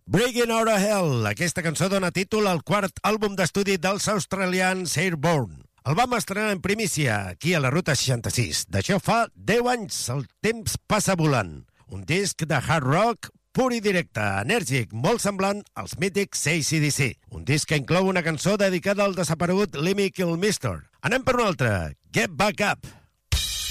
Breaking Out of Hell. Aquesta cançó dona títol al quart àlbum d'estudi dels australians Airborne. El vam estrenar en primícia aquí a la Ruta 66. D'això fa 10 anys. El temps passa volant. Un disc de hard rock pur i directe, enèrgic, molt semblant als mítics AC/DC. Un disc que inclou una cançó dedicada al desaparegut Lemmy Kilmister. Anem per un altre. Get Back Up.